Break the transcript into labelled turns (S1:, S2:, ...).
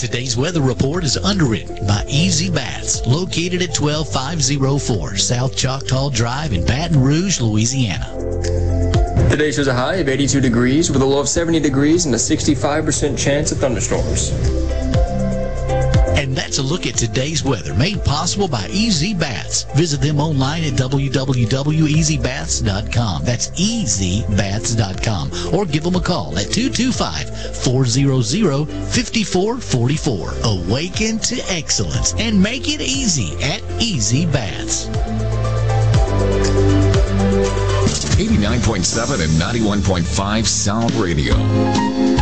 S1: Today's weather report is underwritten by Easy Baths, located at 12504 South Choctaw Drive in Baton Rouge, Louisiana.
S2: Today shows a high of 82 degrees with a low of 70 degrees and a 65% chance of thunderstorms.
S1: And that's a look at today's weather, made possible by Easy Baths. Visit them online at www.easybaths.com. That's easybaths.com. Or give them a call at 225-400-5444. Awaken to excellence and make it easy at Easy Baths.
S3: 89.7 and 91.5 Sound Radio.